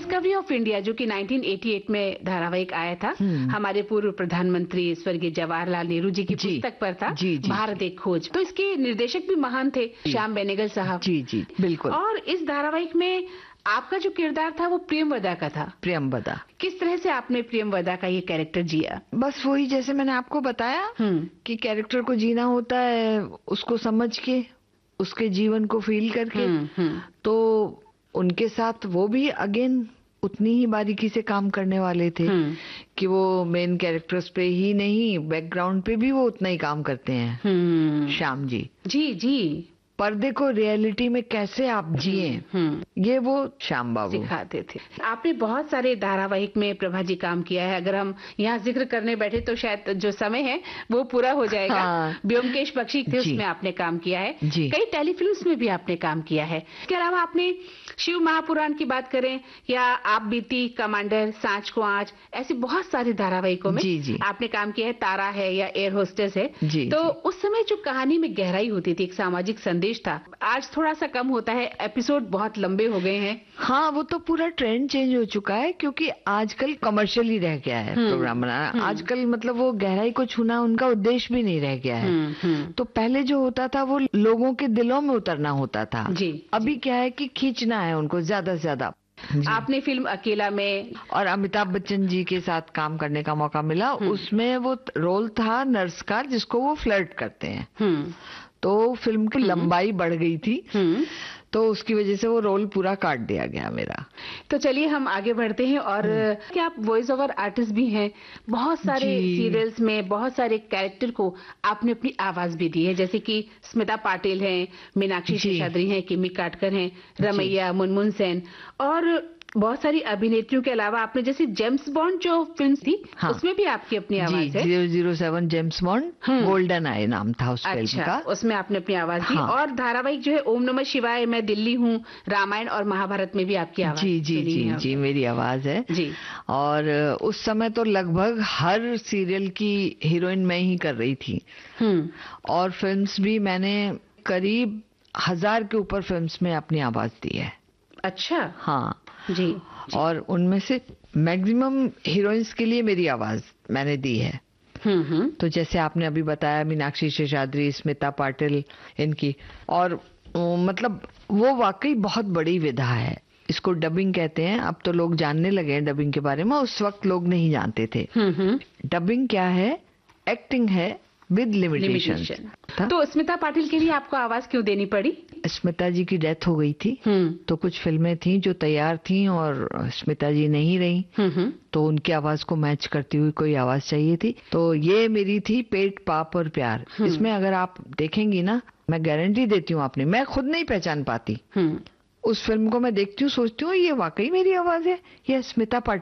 Discovery of India जो कि 1988 में धारावाहिक आया था, हमारे पूर्व प्रधानमंत्री स्वर्गीय जवाहरलाल नेहरू जी की पुस्तक पर था, भारत एक खोज। तो इसके निर्देशक भी महान थे, श्याम बेनेगल साहब। जी जी बिल्कुल। और इस धारावाहिक में आपका जो किरदार था वो प्रियमवदा का था। प्रियमवदा। किस तरह से आपने प्रियमवदा का ये कैरेक्टर जिया? बस वही जैसे मैंने आपको बताया कि कैरेक्टर को जीना होता है उसको समझ के, उसके जीवन को फील करके। तो उनके साथ वो भी अगेन उतनी ही बारीकी से काम करने वाले थे कि वो मेन कैरेक्टर्स पे ही नहीं, बैकग्राउंड पे भी वो उतना ही काम करते हैं श्याम जी। जी जी। पर्दे को रियलिटी में कैसे आप जिए, ये वो श्याम बाबू सिखाते थे। आपने बहुत सारे धारावाहिक में प्रभा जी काम किया है। अगर हम यहाँ जिक्र करने बैठे तो शायद जो समय है वो पूरा हो जाएगा। ब्योमकेश बख्शी थे, उसमें आपने काम किया है। कई टेलीफिल्म्स में भी आपने काम किया है। इसके अलावा आपने शिव महापुराण की बात करें या आप बीती, कमांडर, सांच को आंच, ऐसे बहुत सारे धारावाहिकों में आपने काम किया है। तारा है या एयर होस्टेस है। तो उस समय जो कहानी में गहराई होती थी, एक सामाजिक संदेश था, आज थोड़ा सा कम होता है, एपिसोड बहुत लंबे हो गए हैं। हाँ, वो तो पूरा ट्रेंड चेंज हो चुका है क्योंकि आजकल कमर्शियल ही रह गया है प्रोग्राम बनाना। आजकल मतलब वो गहराई को छूना उनका उद्देश्य भी नहीं रह गया है। तो पहले जो होता था वो लोगों के दिलों में उतरना होता था। अभी क्या है कि खींचना है उनको ज्यादा से ज्यादा। आपने फिल्म अकेला में और अमिताभ बच्चन जी के साथ काम करने का मौका मिला। उसमें वो रोल था नर्स का जिसको वो फ्लर्ट करते हैं। तो फिल्म की लंबाई बढ़ गई थी, तो उसकी वजह से वो रोल पूरा काट दिया गया मेरा। तो चलिए हम आगे बढ़ते हैं। और क्या आप वॉइस ओवर आर्टिस्ट भी हैं? बहुत सारे सीरियल्स में बहुत सारे कैरेक्टर को आपने अपनी आवाज भी दी है, जैसे कि स्मिता पाटिल हैं, मीनाक्षी शेषाद्री हैं, किमी काटकर हैं, रमैया, मुनमुन सेन और बहुत सारी अभिनेत्रियों के अलावा आपने जैसे जेम्स बॉन्ड जो फिल्म थी उसमें भी आपकी अपनी आवाज है। 007 जेम्स बॉन्ड, गोल्डन आई नाम था उस फिल्म का। उसमें आपने अपनी आवाज दी। और धारावाहिक जो है ओम नमः शिवाय, मैं दिल्ली हूँ, रामायण और महाभारत में भी आपकी आवाज। जी मेरी आवाज है जी। और उस समय तो लगभग हर सीरियल की हीरोइन मैं ही कर रही थी। और फिल्म्स भी मैंने करीब 1000 के ऊपर फिल्म्स में अपनी आवाज दी है। अच्छा। हाँ जी। और उनमें से मैक्सिमम हीरोइंस के लिए मेरी आवाज मैंने दी है। तो जैसे आपने अभी बताया मीनाक्षी शेषाद्री, स्मिता पाटिल, इनकी। और मतलब वो वाकई बहुत बड़ी विधा है। इसको डबिंग कहते हैं। अब तो लोग जानने लगे हैं डबिंग के बारे में, उस वक्त लोग नहीं जानते थे। डबिंग क्या है? एक्टिंग है विद लिमिटेशन। तो स्मिता पाटिल के लिए आपको आवाज क्यों देनी पड़ी? स्मिता जी की डेथ हो गई थी, तो कुछ फिल्में थी जो तैयार थी और स्मिता जी नहीं रही, तो उनकी आवाज को मैच करती हुई कोई आवाज चाहिए थी। तो ये मेरी थी पेट, पाप और प्यार। इसमें अगर आप देखेंगी ना, मैं गारंटी देती हूँ आपने, मैं खुद नहीं पहचान पाती। उस फिल्म को मैं देखती हूँ, सोचती हूँ ये वाकई मेरी आवाज है, ये स्मिता पाटिल